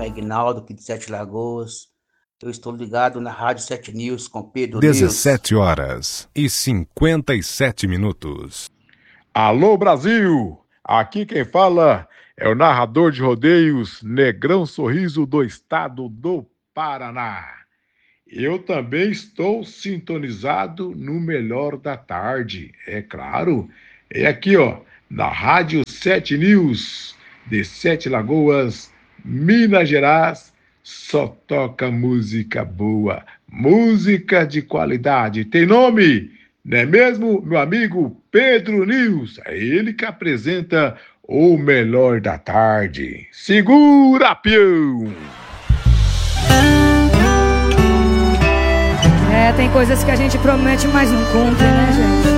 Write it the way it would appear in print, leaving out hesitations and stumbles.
Aguinaldo, aqui de Sete Lagoas. Eu estou ligado na Rádio 7 News com Pedro 17 horas e 57 minutos. Alô, Brasil! Aqui quem fala é o narrador de rodeios Negrão Sorriso do estado do Paraná. Eu também estou sintonizado no Melhor da Tarde, é claro. É aqui, ó, na Rádio 7 News, de Sete Lagoas, Minas Gerais. Só toca música boa, música de qualidade. Tem nome, não é mesmo, meu amigo Pedro News? É ele que apresenta o Melhor da Tarde. Segura, peão! Tem coisas que a gente promete, mas não cumpre, né, gente?